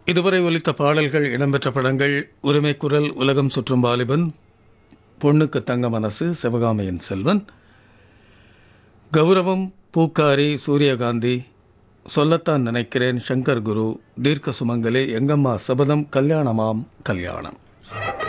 இதுவரை ஒலித்த பாடல்கள் இடம்பெற்ற படங்கள் உரிமை குரல், உலகம் சுற்றும் வாலிபன், பொண்ணுக்கு தங்க மனசு, சிவகாமியின் செல்வன், கௌரவம், பூக்காரி, சூரியகாந்தி, சொல்லத்தான் நினைக்கிறேன், சங்கர் குரு, தீர்க்க சுமங்கலி, எங்கம்மா சபதம், கல்யாணமாம் கல்யாணம்.